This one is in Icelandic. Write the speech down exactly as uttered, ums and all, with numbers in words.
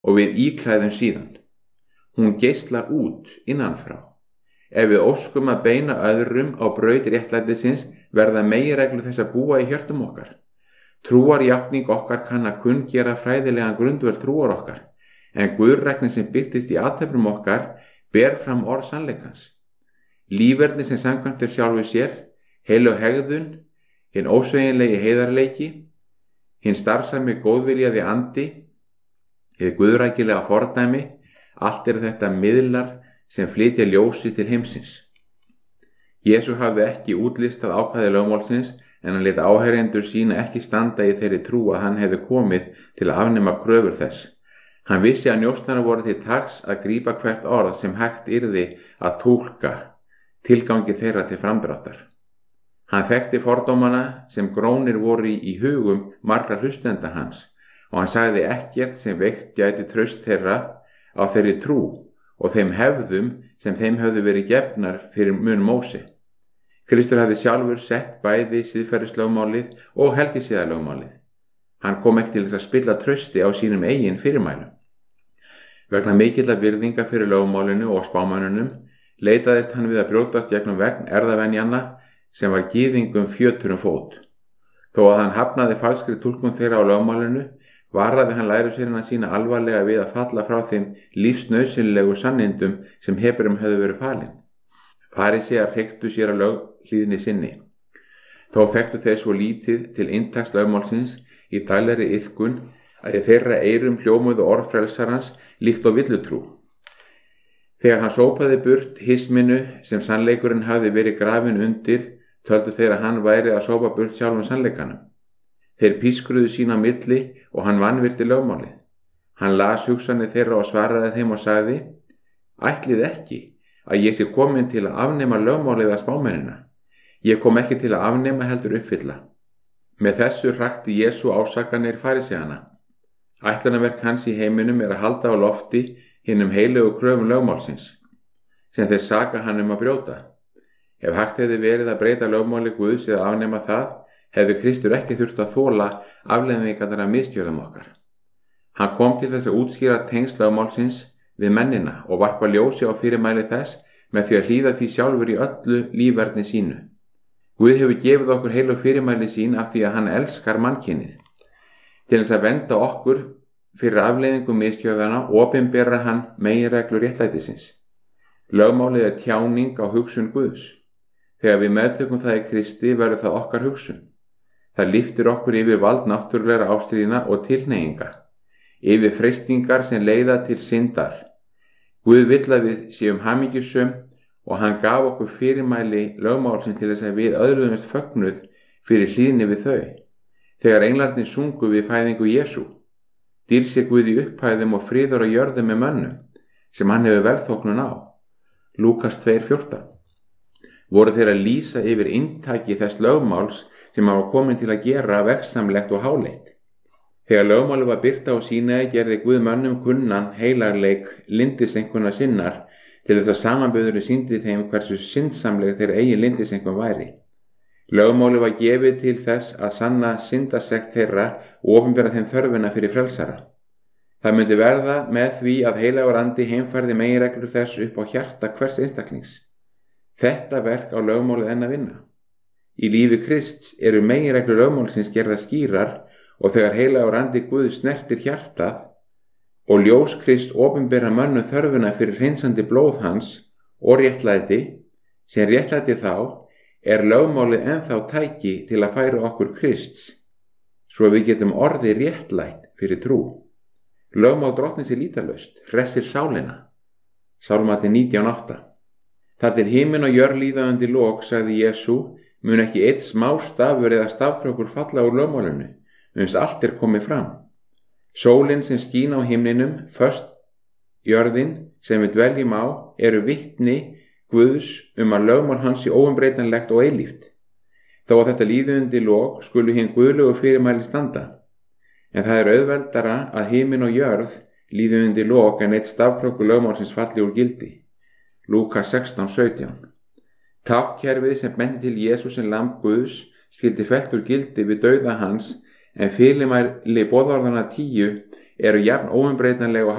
og við íklæðum síðan. Hún geislar út innanfrá. Ef við óskum að beina öðrum á braut réttlætisins verða meginreglur þess að búa í hjörtum okkar. Trúarjátning okkar kann að kunngera fræðilegan grundvöll trúar okkar, en guðræknin sem birtist í athöfnum okkar ber fram orð sannleikans. Líferni sem samkvæmt er sjálfu sér, heilög hegðun, hinn ósveigjanlegi heiðarleiki, hinn starfsami góðviljaði andi, hið guðrækilega fordæmi, allt er þetta miðlar sem flytja ljósi til heimsins. Jesú hafði ekki útlistað ákvæði lögmálsins, en hann lét áheyrendur sína ekki standa í þeirri trú að hann hefði komið til að afnema kröfur þess. Hann vissi að njósnarar voru til taks að grípa hvert orð sem hægt yrði að túlka tilgangi þeirra til framdráttar. Hann þekkti fordómana sem grónir voru í hugum margra hlustenda hans og hann sagði ekkert sem veikt gæti traust þeirra á þeirri trú og þeim hefðum sem þeim höfðu verið gefnar fyrir mun Móse. Kristur hafði sjálfur sett bæði siðferðislögmálið og helgisiðalögmálið. Hann kom ekki til þess að spilla trausti á sínum eigin fyrirmælum. Vegna mikilla virðinga fyrir lögmálinu og spámönnunum leitaðist hann við að brjótast gegnum vegn erðavenjanna sem var gyðingum fjötur um fót. Þó að hann hafnaði falskri túlkun þeirra á lögmálinu, varaði hann lærisveinana sína alvarlega við að falla frá þeim lífsnauðsynlegu sannindum sem Hebreum höfðu verið falin. Farísear hreyktu sér að löghlýðni sinni. Þó þekktu þeir svo lítið til inntaks lögmálsins í daglegri iðkun að í þeirra eyrum hljómuðu orð frelsarans líkt á villutrú. Þegar hann sópaði burt hisminu sem sannleikurinn hafði verið grafinn undir, töldu þeir að hann væri að sópa burt sjálfum sannleikanum. Þeir pískruðu sín á milli og hann vanvirti lögmálið. Hann las hugsanir þeirra og svaraði þeim og sagði: Ætlið ekki að ég sé komin til að afnema lögmálið að spámennina. Ég kom ekki til að afnema heldur uppfylla. Með þessu hrakti Jesú ásakanir faríseana. Ætlunarverk hans í heiminum er að halda á lofti hinum heilögu kröfum lögmálsins, sem þeir saka hann um að brjóta. Ef hægt hefði verið að breyta lögmáli Guðs eða afnema það, hefði Kristur ekki þurft að þola afleiðingarnar af misgjörðum okkar. Hann kom til þess að útskýra tengsl lögmálsins við mennina og varpa ljósi á fyrirmæli þess með því að hlýða því sjálfur í öllu lífverðni sínu. Guð hefur gefið okkur heilu fyrirmæli sín af því að hann elskar mannkynið. Til þess að venda okkur fyrir afleiðingum misgjörðana opinbera hann meginreglur réttlætisins. Lögmálið er tjáning á hugsun Guðs. Þegar við meðtökum það í Kristi verður það okkar hugsun. Það lyftir okkur yfir vald náttúrulegra ástríðna og tilhneiginga, yfir freistingar sem leiða til syndar. Guð vill að við séum hamingjusöm og hann gaf okkur fyrirmæli lögmálsins til þess að við öðruðumst fögnuð fyrir hlýðni við þau. Þegar englarnir sungu við fæðingu Jesú, dýr sé Guð í upphæðum og friður og jörðum með mönnum, sem hann hefur velþóknun á. Lúkas tvö fjórtán. Voru þeir að lýsa yfir inntaki þess lögmáls sem hafa komin til að gera verksamlegt og háleitt. Þegar lögmálið var birta á Sínai gerði Guð mönnum kunnan heilarleik lindiseinkuna sinnar til þess að samanburðurinn sýndi þeim hversu syndsamleg þeirra eigin lindiseinkun væri. Lögmálið var gefið til þess að sanna syndasekt þeirra og opinbera þeim þörfina fyrir frelsara. Það myndi verða með því að heilagur andi heimfærði meginreglur þess upp á hjarta hvers einstaklings. Þetta verk á lögmálið enn að vinna. Í lífi Krists eru meginreglur lögmálsins gerða skýrar og þegar heilagur andi Guð snertir hjartað og ljós Krist opinbera mönnum þörfina fyrir hreinsandi blóð hans og réttlæti, sem réttlæti þá, er lögmálið ennþá tæki til að færa okkur Krists, svo við getum orðið réttlætt fyrir trú. Lögmál drottins er lítalaust, hressir sálina. Sálmati nítján átta. Þar til himinn og jörð líða undir lok, sagði Jesú, mun ekki eitt smá stafur eða stafkrókur falla úr lögmálinu, uns allt er komið fram. Sólin sem skín á himninum, föst jörðin sem við dveljum á, eru vitni Guðs um að lögmál hans sé óumbreytanlegt og eilíft. Þó að þetta líði undir lok skulu hinn guðlegu fyrirmæli standa. En það er auðveldara að himinn og jörð líði undir lok en eitt stafkrókur lögmálsins falli úr gildi. Lúkas sextán sautján. Táknkerfið sem bendi til Jesús sem lamb Guðs skildi fellt úr gildi við dauða hans, en fyrirmæli boðorðanna tíu eru jafn óumbreytanleg og